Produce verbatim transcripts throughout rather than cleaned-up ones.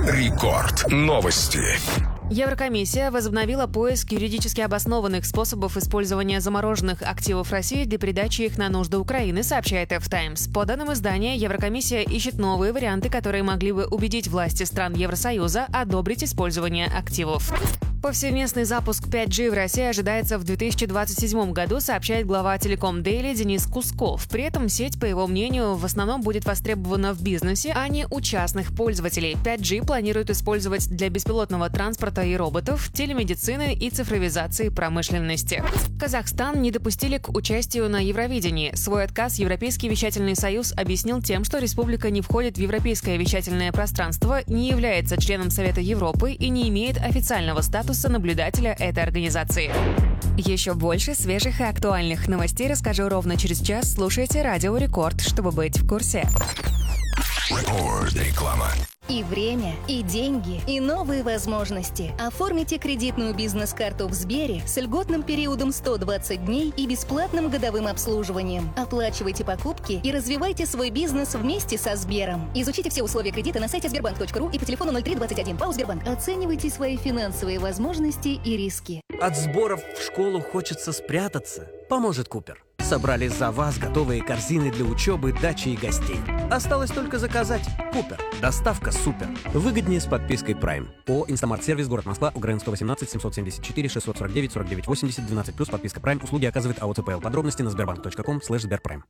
Рекорд. Новости. Еврокомиссия возобновила поиск юридически обоснованных способов использования замороженных активов России для передачи их на нужды Украины, сообщает F Times. По данным издания, Еврокомиссия ищет новые варианты, которые могли бы убедить власти стран Евросоюза одобрить использование активов. Повсеместный запуск пять джи в России ожидается в две тысячи двадцать седьмом году, сообщает глава Telecom Daily Денис Кусков. При этом сеть, по его мнению, в основном будет востребована в бизнесе, а не у частных пользователей. пять джи планируют использовать для беспилотного транспорта и роботов, телемедицины и цифровизации промышленности. Казахстан не допустили к участию на Евровидении. Свой отказ Европейский вещательный союз объяснил тем, что республика не входит в европейское вещательное пространство, не является членом Совета Европы и не имеет официального статуса наблюдателя этой организации. Еще больше свежих и актуальных новостей расскажу ровно через час. Слушайте Радио Рекорд, чтобы быть в курсе. Рекорд. Реклама. И время, и деньги, и новые возможности. Оформите кредитную бизнес-карту в Сбере с льготным периодом сто двадцать дней и бесплатным годовым обслуживанием. Оплачивайте покупки и развивайте свой бизнес вместе со Сбером. Изучите все условия кредита на сайте сбербанк точка ру и по телефону ноль три двадцать один. ПАО «Сбербанк». Оценивайте свои финансовые возможности и риски. От сборов в школу хочется спрятаться. Поможет Купер. Собрали за вас готовые корзины для учебы, дачи и гостей. Осталось только заказать. Купер. Доставка супер. Выгоднее с подпиской Prime. ООО «Инстамарт-сервис», город Москва, УГРН сто восемнадцать семьсот семьдесят четыре шестьсот сорок девять сорок девять восемьдесят, двенадцать плюс, подписка Prime. Услуги оказывает АО ЦПЛ. Подробности на сбербанк точка ком слэш сберпрайм.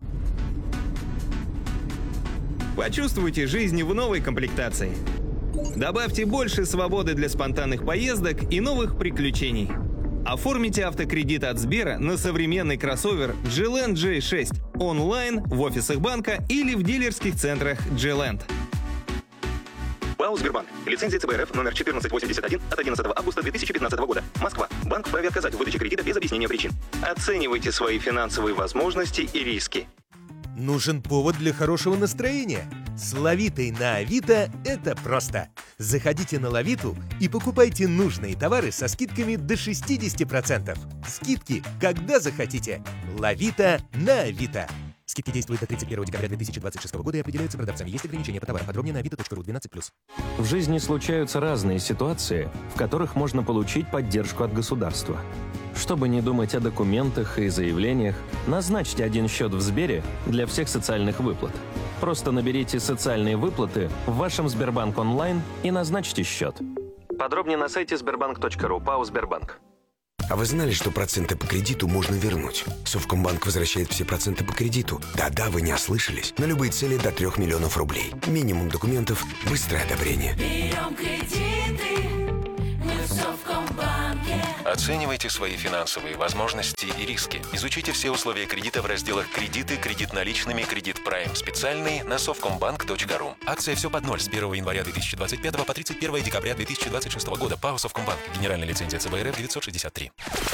Почувствуйте жизнь в новой комплектации. Добавьте больше свободы для спонтанных поездок и новых приключений. Оформите автокредит от Сбера на современный кроссовер джи ленд джей шесть онлайн, в офисах банка или в дилерских центрах джи ленд. ПАО «Сбербанк». Лицензия ЦБРФ номер четырнадцать восемьдесят один от одиннадцатого августа две тысячи пятнадцатого года. Москва. Банк вправе отказать в выдаче кредита без объяснения причин. Оценивайте свои финансовые возможности и риски. Нужен повод для хорошего настроения. С Лавитой на Авито это просто. Заходите на Лавиту и покупайте нужные товары со скидками до шестьдесят процентов. Скидки, когда захотите. Лавита на Авито. Скидки действуют до тридцать первого декабря две тысячи двадцать шестого года и определяются продавцами. Есть ограничения по товарам. Подробнее на авито точка ру двенадцать плюс. В жизни случаются разные ситуации, в которых можно получить поддержку от государства. Чтобы не думать о документах и заявлениях, назначьте один счет в Сбере для всех социальных выплат. Просто наберите «Социальные выплаты» в вашем Сбербанк онлайн и назначьте счет. Подробнее на сайте сбербанк точка ру. ПАО «Сбербанк». А вы знали, что проценты по кредиту можно вернуть? Совкомбанк возвращает все проценты по кредиту. Да-да, вы не ослышались. На любые цели до трех миллионов рублей. Минимум документов, быстрое одобрение. Берем кредиты, мы в Совкомбанке. Оценивайте свои финансовые возможности и риски. Изучите все условия кредита в разделах «Кредиты», «Кредит наличными», «Кредит Prime» специальный на совкомбанк точка ру. Акция «Все под ноль» с первого января две тысячи двадцать пятого по тридцать первое декабря две тысячи двадцать шестого года. ПАО «Совкомбанк». Генеральная лицензия ЦБРФ девятьсот шестьдесят три.